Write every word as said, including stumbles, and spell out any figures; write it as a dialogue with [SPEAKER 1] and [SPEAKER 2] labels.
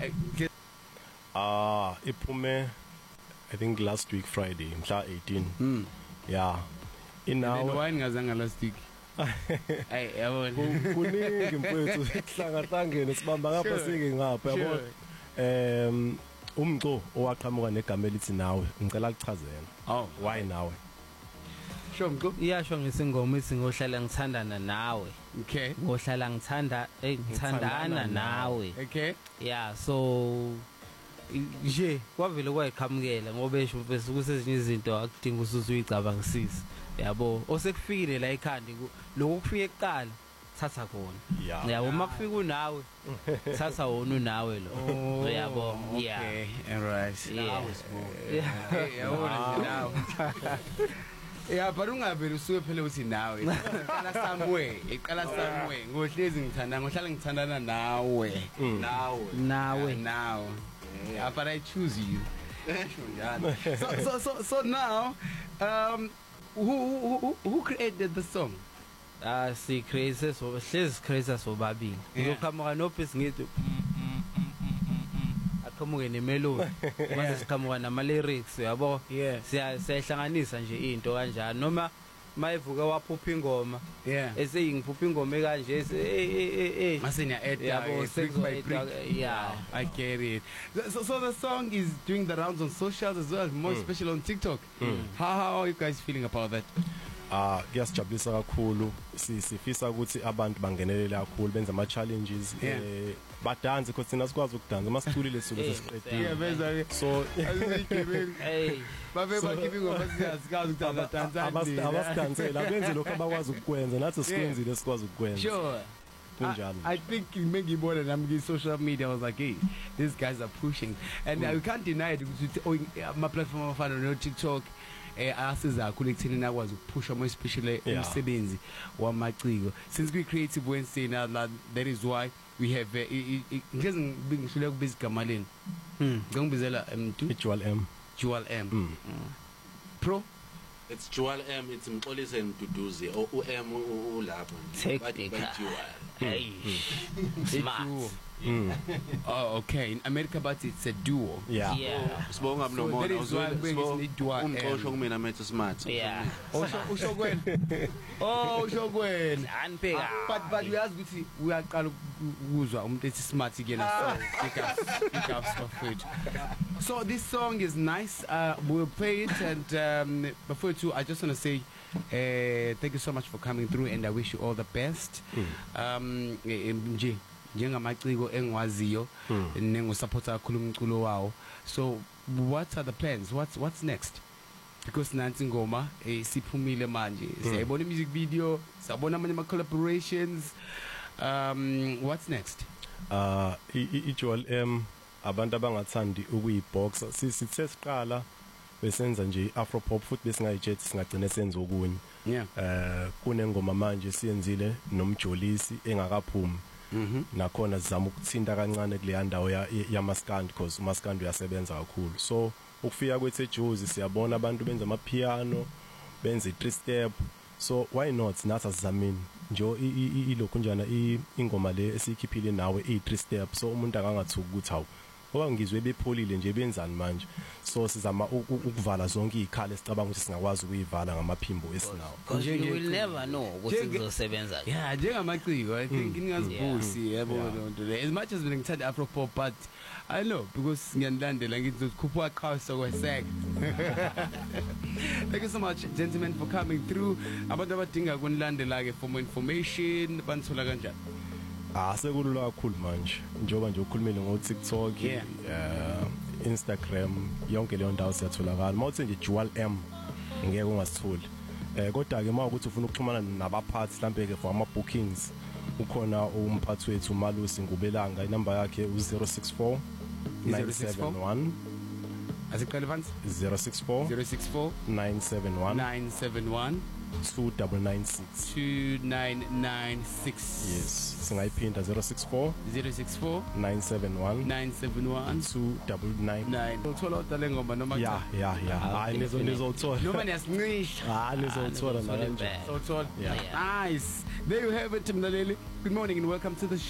[SPEAKER 1] Ah, iphume I think last week Friday, mhla eighteen.
[SPEAKER 2] Mm.
[SPEAKER 1] Yeah. Inawe
[SPEAKER 2] wine ngazanga last week. Hey, yabona.
[SPEAKER 1] Kuningi mfowethu sihlanga hlangene sibamba ngapha sike ngapha yabona. Em umco owaqhamuka negama elithi nawe ngicela ukuchazela.
[SPEAKER 2] Oh,
[SPEAKER 1] why nawe?
[SPEAKER 2] Sure mco.
[SPEAKER 3] Iyasho ngesingoma isingohlala ngithandana nawe.
[SPEAKER 2] Okay.
[SPEAKER 3] Ngohlala ngithanda eh ngithandana nawe.
[SPEAKER 2] Okay.
[SPEAKER 3] Yeah, so nje kwavele kwayiqhamukela ngoba esho mfethu kusezinye izinto akudinga usuze uyicabangisise. Yabo osekufikile la ekhandi lokho kufike ekuqala thatha khona. Yabo makufika unawe thatha wona unawe lo. Yabo. Yeah.
[SPEAKER 2] Okay. All right.
[SPEAKER 3] Yeah.
[SPEAKER 2] Yabona nawe. Yeah, but ungavela usuke phela uthi nawe. Iqala somewhere, iqala somewhere. Ngohlezi ngithanda, ngohlala ngithandana nawe. Nawe.
[SPEAKER 3] Nawe.
[SPEAKER 2] Now. Yeah, but I choose you. so, so so so now, um, who who who created the song?
[SPEAKER 3] Ah, si created so hlezi created so babili. Uzoqhamuka no piece ngithi aqhamuke nemelody. Mase siqhamuka nama lyrics yabo. Siya siyahlanganisa nje into kanjalo noma mayivuka waphupha ingoma.
[SPEAKER 2] Yeah.
[SPEAKER 3] Eseyingiphupha ingoma ekanje eh eh eh
[SPEAKER 2] mase nya add
[SPEAKER 3] yabo
[SPEAKER 2] brick.
[SPEAKER 3] Yeah,
[SPEAKER 2] I get it. So so the song is doing the rounds on socials as well, more mm. especially on TikTok. Mm. How how are you guys feeling about that?
[SPEAKER 1] Ah, kuyasijabulisa kakhulu. Sifisa ukuthi abantu bangenelele kakhulu benza ama challenges eh badanse because sina sikwazi ukudansa masiculile suku sesiqedile.
[SPEAKER 2] Yeah, beza ke.
[SPEAKER 1] So
[SPEAKER 2] hey, babe bakhipha ingoma siyazikazi ukudansa dansa.
[SPEAKER 1] Abasidansela benze lokho abakwazi ukukwenza nathi sikwenzile sikwazi ukukwenza.
[SPEAKER 2] Sure.
[SPEAKER 1] I,
[SPEAKER 2] I think mengibona nami ki social media I was like, hey, these guys are pushing and mm. I can't deny it my platform afana no TikTok eh asiza kakhulu ekutheni nakwazi ukupusha more especially umsebenzi wamaciko since we creative Wednesday now that is why we have ngeze ngishule kubiza igama leni mm ngongibizela M two
[SPEAKER 1] Jewel M
[SPEAKER 2] Jewel M mm. Mm. Pro
[SPEAKER 4] it's Jewel M, it's Mxolisi Mduduzi o U M ulapho
[SPEAKER 3] bathi Jewel. Hey. Smart.
[SPEAKER 2] Mm. Oh, okay. In America, but it's a duo.
[SPEAKER 3] Yeah. Yeah.
[SPEAKER 4] Sibonga mno mona
[SPEAKER 2] uzwe
[SPEAKER 4] umqosho kumina methu smart.
[SPEAKER 3] Yeah.
[SPEAKER 2] Usho kwena. Oh, usho kwena.
[SPEAKER 3] Anibheka.
[SPEAKER 2] But but uyazi ukuthi uyaqala ukuzwa umuntu ethi smart again so pick up pick up stuff with. So this song is nice. Uh, we'll play it and um, before too, I just want to say uh, thank you so much for coming through and I wish you all the best. Mm. Um, nje njengamaciko engwaziyo nengusupporter kakhulu umculo wawo. So what are the plans? What's what's next? Because nansi ngoma isiphumile manje. Siyabona music video, sabona amanye ama collaborations. Um what's next?
[SPEAKER 1] Uh iJewel M abantu abangathandi ukuyiboxa sisithe siqala besenza nje afro pop futhi besingayijethi singagcina senza okunye.
[SPEAKER 2] Yeah.
[SPEAKER 1] Eh kunengoma manje siyenzile nomjolisi engakaphumi.
[SPEAKER 2] Mhm.
[SPEAKER 1] Nakhona sizama ukuthinta kancane kule ndawo yamaskandi because umaskandi uyasebenza kakhulu. So ukufika kwethe Jozi siyabona abantu benza ama piano, benza i three step. So why not nathi sizamini njo ilokho njana ingoma le esikhiphile nawe i three step so umuntu akangathuki ukuthi hawu ngoba ngizwe bepholile nje benzani manje. So sizama ukuvala zonke izikhala esicabanga ukuthi singakwazi ukuyivala ngamaphimbo esinawo.
[SPEAKER 3] Because you will never know ukuthi kuzosebenza.
[SPEAKER 2] Yeah, njengamaciko I think ingazibusi yabo lonto le. As much as ngithanda afro pop but I know because ngiyandilandela ngithi ukukhupha qhaso kweseke. Thank you so much gentlemen for coming through. Abantu abadinga kunilandela ke for more information banithola kanjani?
[SPEAKER 1] Ah sekulula kakhulu manje njoba nje ukhulumile ngo TikTok,
[SPEAKER 2] yeah.
[SPEAKER 1] uh, Instagram yonke leyo ndawo siyatholakala. Mawuthi nje Jewel M ngeke ungasitholi. Eh kodwa ke mawukuthi ufuna ukuxhumana nabaphathi mhlambe ke for ama bookings ukhona umphathi wethu Malusi Ngubelanga inamba yakhe u zero six four nine seven one
[SPEAKER 2] asiqale phansi
[SPEAKER 1] zero six four
[SPEAKER 2] zero six four
[SPEAKER 1] nine seven one
[SPEAKER 2] nine seven one
[SPEAKER 1] two nine nine six
[SPEAKER 2] two nine nine six.
[SPEAKER 1] Yes, singayiphinda zero six four
[SPEAKER 2] zero six four
[SPEAKER 1] nine seven one
[SPEAKER 2] nine seven one
[SPEAKER 1] two nine nine.
[SPEAKER 2] Uthola udale ngoma noma cha?
[SPEAKER 1] Yeah, yeah, yeah. Hayi nizo nizothola.
[SPEAKER 2] Noma niyasincisha.
[SPEAKER 1] Ah nizothola manje.
[SPEAKER 2] Uthola. Nice. There you have it mlaleli. Good morning and welcome to the show.